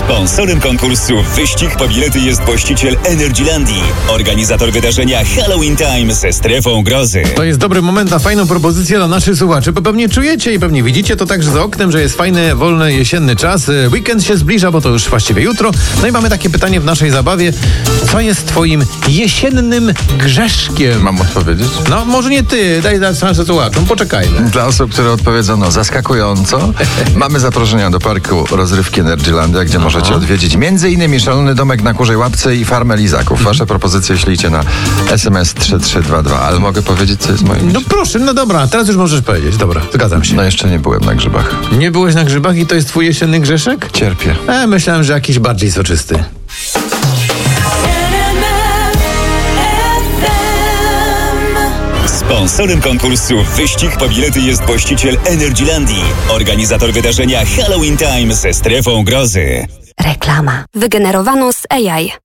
Sponsorem konkursu Wyścig po bilety jest właściciel Energylandii, organizator wydarzenia Halloween Time ze strefą grozy. To jest dobry moment na fajną propozycję dla naszych słuchaczy, bo pewnie czujecie i pewnie widzicie to także za oknem, że jest fajny, wolny, jesienny czas. Weekend się zbliża, bo to już właściwie jutro. No i mamy takie pytanie w naszej zabawie. Co jest twoim jesiennym grzeszkiem? Mam odpowiedzieć? No, może nie ty, daj naszym słuchaczom, poczekajmy. Dla osób, które odpowiedzono zaskakująco, mamy zaproszenia do parku rozrywki Energylandia, gdzie możecie odwiedzić m.in. szalony domek na Kurzej Łapce i farmę lizaków. Wasze propozycje ślijcie na SMS 3322. Ale mogę powiedzieć, co jest moim... No proszę, no dobra, teraz już możesz powiedzieć. Dobra, zgadzam się. No jeszcze nie byłem na grzybach. Nie byłeś na grzybach i to jest twój jesienny grzeszek? Cierpię. Myślałem, że jakiś bardziej soczysty. Sponsorem konkursu Wyścig po bilety jest właściciel Energylandii, organizator wydarzenia Halloween Time ze strefą grozy. Reklama. Wygenerowaną z AI.